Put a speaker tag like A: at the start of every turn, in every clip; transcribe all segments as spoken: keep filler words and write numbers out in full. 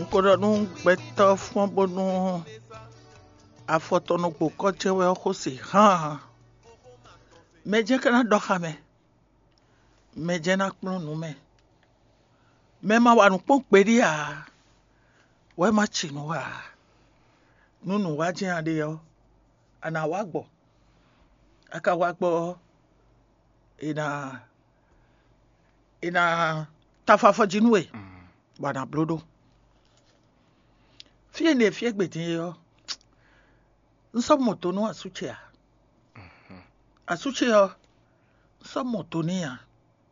A: Nkoro nu beto fun bonu afoto no po ko chewe ko si ha meje kana do khame meje na kpon nu me me ma wa nu pon peri a we ma chinu wa nunu wa jin ade yo ana wa gbo aka wa gbo ina ina tafafa jinwe bana blodo fie ne fie gbedin yo nso moto no asuche a asuche yo nso moto ni a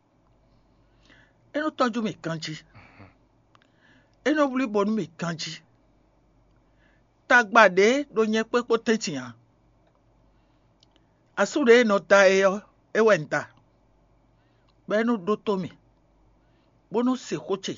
A: eno toju mi kanji eno buli bonu mi kanji tagbade do yen pe po tetian asure no ta yo ewenta benu do to mi bonu se koche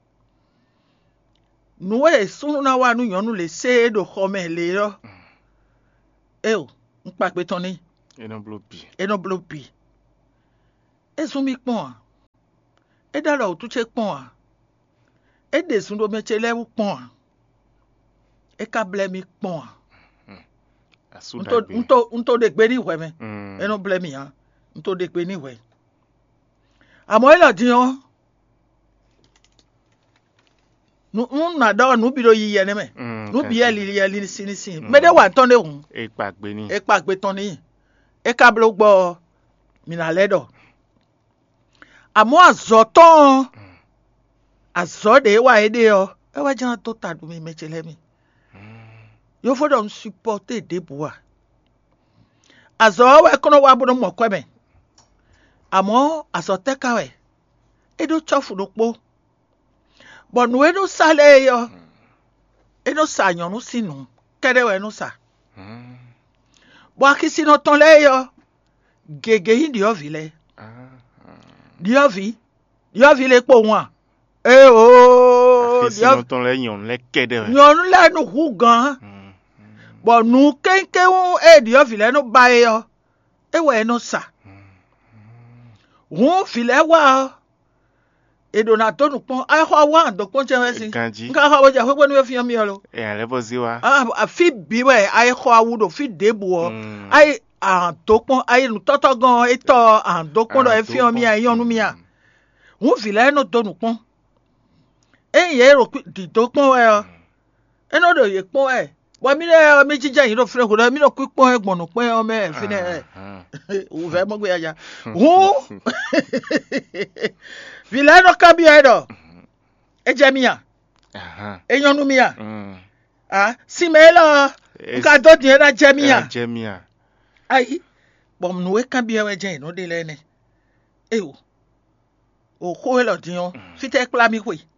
A: nuwe sunu na wa nu yonu le se do khome le yo eo npa pe ton ni
B: eno blopi
A: eno blopi esun mi pon e da lo tu che pon e de sun do meche le pon e ka ble mi pon nto nto nto de gbe ni we me eno ble mi han nto de gbe ni we amo e lo diyan nu na da nu bi do yiye ne me nu bi e li li li sin sin me de wa ton de hun
B: e pagbe ni
A: e pagbe ton ni e ka blo gbo mi na ledo amo azoton azode wa ede yo e wa jan to tadu mi mechele mi yo fodo n supporter de boa azo wa kono wa bodo mo kweme amo azote kawe edo chofu no po bonu eno sale yo eno sanyo nu sinu kede we no sa bo akisi no ton le yo gege yin di ovile di ovi di ovile po won e o
B: akisi no ton le yon le kede we
A: yon le nu hu gan bonu kenke won e di ovile no ba yo e we no sa won file wa edo na to nu pon ai ho wa ndo pon chewe si nka ha wo ja fo nu fi mi lo
B: e ale bo si wa
A: ah fi bi we ai ho awudo fi debu ai an to pon ai nu toto gan eto an do pon do e fi mi ai yonu mi a won fi le no to nu pon e ye ro di to pon we o e no do ye pon e wa mi le mi jija yin do fre ko mi no ku pon egbon nu pon o me fi ne o ve mo gbe ya won Vilano kabiedo. Ejemia.
B: Aha.
A: Enyonu mia.
B: Mm.
A: Ah, simelo. Nka do die na jemia.
B: Jemia.
A: Ai. Bom no e kabie we jen no de lene. Ewo. O ko elo dion. Fite kla mi kwe.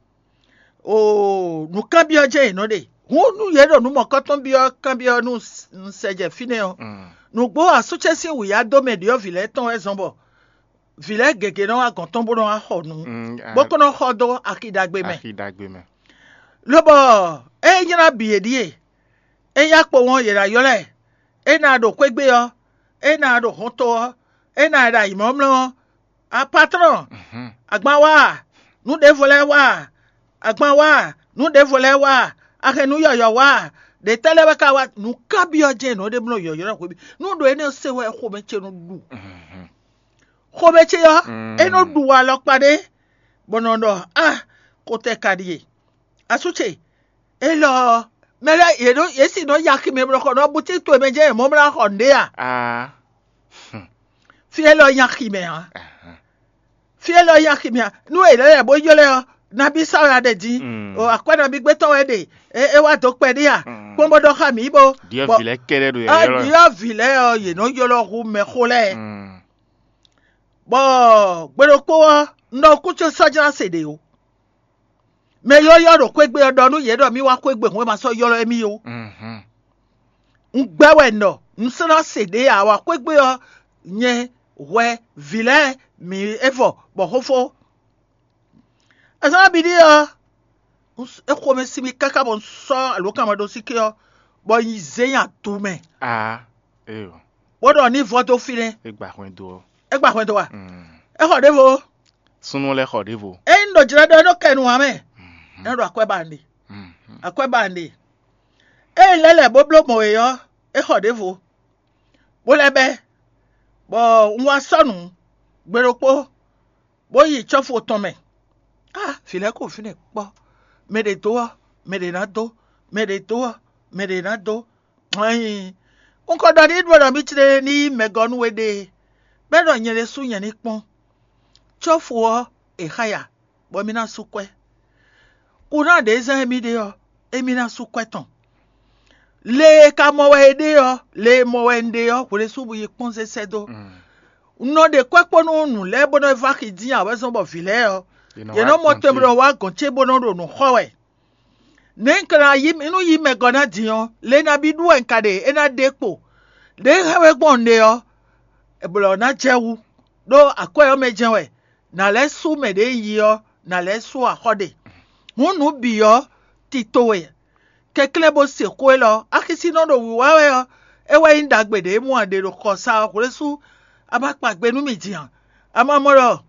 A: O no kabie jen no de. Hu nu ye do no mo koton bi o kabie no nseje fine o. No gbo asuche si wi ya do me de o vile ton e zonbo. Vile gege no agonton bo no ho nu boko no ho do akidagbe me
B: akidagbe me
A: lobo e yina biedie e ya po won yera yole e na do kwegbe yo e na do hoto e na da imomlo a patron agba wa nu de vole wa agba wa nu de vole wa akenu yoyo wa de telewe ka wa nu kabi oje no de blo yoyo ko bi nu do ene se we ko me che no du Khobeche yo eno duwa lok pade bonondo ah kote kadie asuche elo mele yedo yesi no yaki me bro ko no buti to meje mo bra honde a
B: ah
A: fi elo yaki me ha fi elo yaki me nu ele bo yole na bi sawa de di o akwana bi gbe to we de e wa to pe dia ko bodo kha mi bo
B: dio vile kere do
A: ah dio vile o ye no yolo hu me khole bo gbero ko wa ndo ku che soja sede o me yo yo ro kwegbe odo nu ye do mi wa kwegbe won ma so yo lo emi o mhm ngbewe no nsina sede a wa kwegbe o yen we vile mi efo bo hofo asa bi di o e ko me simi kaka bon so aloka ma do sike o bo yin zeyan tu me
B: ah eh o
A: bodo ni voto file
B: e gba hwen do
A: e gba hwen do wa e ho devo
B: sunu le ho devo
A: e ndo jira do no kenu ame en ro akwebande
B: Mm.
A: akwebande e lele boblo mo yo e khodevo bo lebe bo nwa sonu gberopo bo yi chofo tome ah file ko fine po me de to me de na do me de to me de na do ai unko do ni do mi tire ni megonu wede be do nyere su yen ni pon chofo e haya bo mi na sukwe una de ze mi de yo e mi na sukwe ton le ka mo we de yo le mo we de yo ko le subu yi pon se sedo no de kwepo no nu le bono vaki din awe so bo file yo you know mo tebro wa gon che bono ro no khowe nen kra yim inu yi me gona din le na bi du enkade e na depo de hawe gbon de yo e bolo na jewu do akwa me jenwe na le su me de yi yo na le su ahode hunu bi yo titowe kekle bo se ko lo akisi no do wi wa we yo e we indagbede mu ade ro ko sa ko le su abapagbe nu mi jiyan amamoro